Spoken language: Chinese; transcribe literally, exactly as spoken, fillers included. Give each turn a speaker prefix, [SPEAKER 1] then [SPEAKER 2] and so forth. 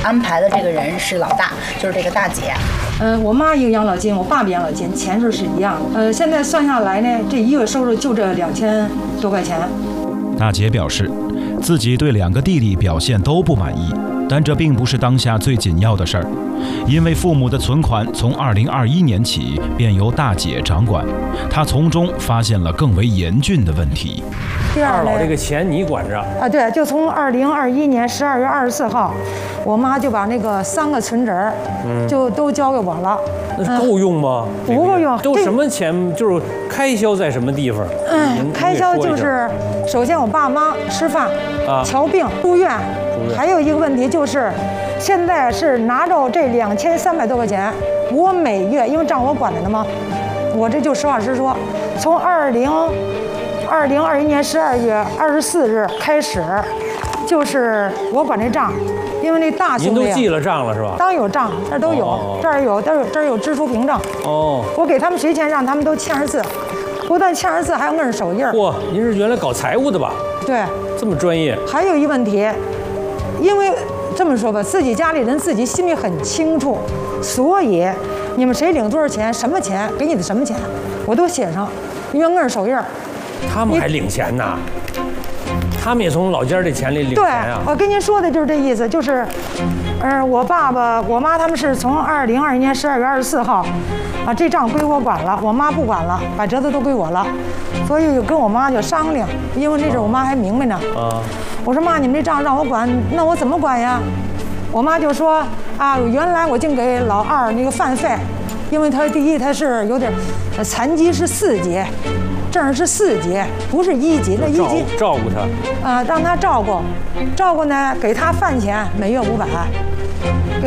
[SPEAKER 1] 安排的这个人是老大，就是这个大姐。
[SPEAKER 2] 嗯、呃，我妈一个养老金，我爸爸养老金，钱数是一样的。呃，现在算下来呢，这一月收入就这两千多块钱。
[SPEAKER 3] 大姐表示，自己对两个弟弟表现都不满意，但这并不是当下最紧要的事儿，因为父母的存款从二零二一年起便由大姐掌管，她从中发现了更为严峻的问题。
[SPEAKER 2] 第二，
[SPEAKER 4] 二老这个钱你管着
[SPEAKER 2] 啊？对，就从二零二一年十二月二十四号，我妈就把那个三个存折，嗯，就都交给我了。
[SPEAKER 4] 那够用吗？
[SPEAKER 2] 嗯、不够用。
[SPEAKER 4] 都什么钱？就是开销在什么地方？
[SPEAKER 2] 嗯，开销就是，首先我爸妈吃饭、啊、瞧病、住院，还有一个问题就是，现在是拿着这两千三百多块钱，我每月因为账我管着呢嘛，我这就实话实说，从二零二零二一年十二月二十四日开始，就是我管这账。因为那大兄弟、啊、
[SPEAKER 4] 您都记了账了是吧？
[SPEAKER 2] 当有账，这儿都有，哦、这儿有，这儿有，这儿有支出凭证。哦，我给他们谁钱，让他们都签上字，不但签上字，还要摁上手印。
[SPEAKER 4] 嚯，您是原来搞财务的吧？
[SPEAKER 2] 对，
[SPEAKER 4] 这么专业。
[SPEAKER 2] 还有一问题，因为这么说吧，自己家里人自己心里很清楚，所以你们谁领多少钱，什么钱，给你的什么钱，我都写上，因为摁上手印。
[SPEAKER 4] 他们还领钱呢？他们也从老家这钱里领钱啊！
[SPEAKER 2] 对，我跟您说的就是这意思，就是，呃，我爸爸、我妈他们是从二零二一年十二月二十四号，啊，这账归我管了，我妈不管了，把折子都归我了，所以就跟我妈就商量，因为那阵我妈还明白呢。啊，我说妈，你们这账让我管，那我怎么管呀？我妈就说啊，原来我净给老二那个饭费，因为他第一他是有点，呃，残疾是四级。证是四级，不是一级。那一级
[SPEAKER 4] 照顾他，
[SPEAKER 2] 啊、呃，让他照顾，照顾呢，给他饭钱，每月五百，给